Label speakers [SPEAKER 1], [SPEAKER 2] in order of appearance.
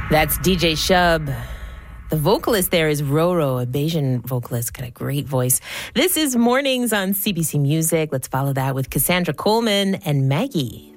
[SPEAKER 1] That's DJ Shub. The vocalist there is Roro, a Bajan vocalist, got a great voice. This is Mornings on CBC Music. Let's follow that with Cassandra Coleman and Maggie.